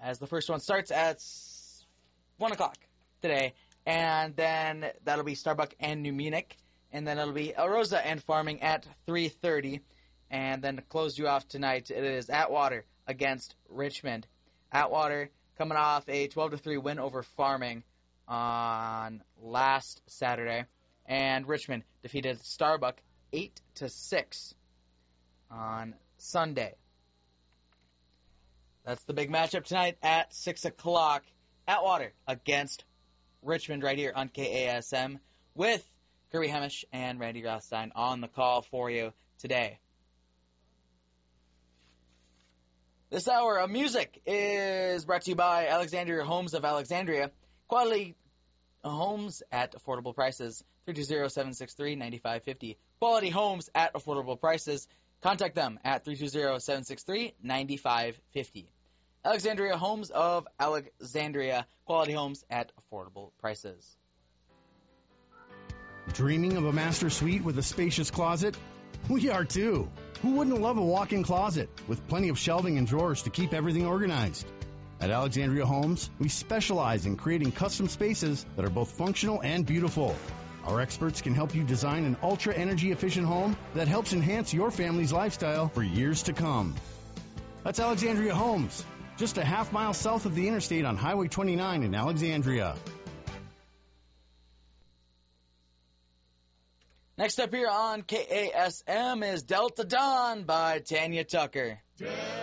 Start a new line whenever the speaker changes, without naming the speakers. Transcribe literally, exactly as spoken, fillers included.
as the first one starts at one o'clock today. And then that'll be Starbuck and New Munich. And then it'll be Arosa and Farming at three thirty. And then to close you off tonight, it is Atwater against Richmond. Atwater coming off a twelve to three win over Farming on last Saturday. And Richmond defeated Starbuck eight to six on Sunday. That's the big matchup tonight at six o'clock. Atwater against Richmond right here on K A S M with Kirby Hemish and Randy Rothstein on the call for you today. This hour of music is brought to you by Alexandria Homes of Alexandria. Quality homes at affordable prices. three two zero, seven six three, nine five five zero. Quality homes at affordable prices. Contact them at three two zero, seven six three, nine five five zero. Alexandria Homes of Alexandria. Quality homes at affordable prices.
Dreaming of a master suite with a spacious closet? We are too. Who wouldn't love a walk-in closet with plenty of shelving and drawers to keep everything organized? At Alexandria Homes, we specialize in creating custom spaces that are both functional and beautiful. Our experts can help you design an ultra-energy efficient home that helps enhance your family's lifestyle for years to come. That's Alexandria Homes, just a half mile south of the interstate on Highway twenty-nine in Alexandria.
Next up here on K A S M is Delta Dawn by Tanya Tucker.
Delta